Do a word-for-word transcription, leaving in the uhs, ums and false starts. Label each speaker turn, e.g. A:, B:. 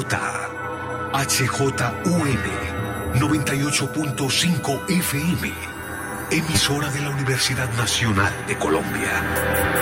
A: Bogotá. H J U M noventa y ocho punto cinco F M. Emisora de la Universidad Nacional de Colombia.